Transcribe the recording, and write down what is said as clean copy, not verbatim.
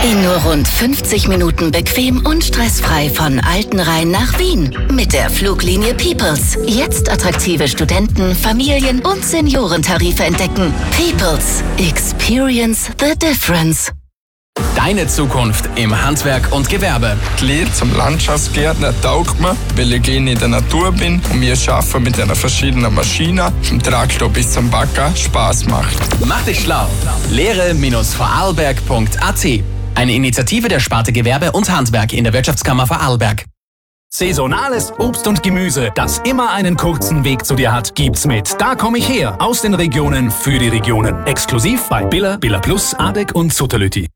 In nur rund 50 Minuten bequem und stressfrei von Altenrhein nach Wien. Mit der Fluglinie Peoples. Jetzt attraktive Studenten-, Familien- und Seniorentarife entdecken. Peoples. Experience the difference. Deine Zukunft im Handwerk und Gewerbe. Die Lehre zum Landschaftsgärtner taugt mir, weil ich gerne in der Natur bin und mir Arbeiten mit einer verschiedenen Maschinen, vom Traktor bis zum Bagger, Spaß macht. Mach dich schlau. Lehre-vorarlberg.at. Eine Initiative der Sparte Gewerbe und Handwerk in der Wirtschaftskammer Vorarlberg. Saisonales Obst und Gemüse, das immer einen kurzen Weg zu dir hat, gibt's mit Da komm ich her, aus den Regionen für die Regionen. Exklusiv bei Billa, Billa Plus, Adek und Sutterlütti.